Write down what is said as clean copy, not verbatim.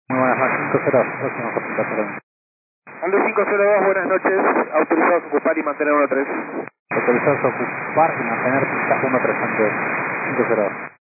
Muy buenas noches, 502, próximo J. Aldo 502, buenas noches. Autorizados a ocupar y mantener 13. Autorizados a ocupar y mantener pista 13 ante 502.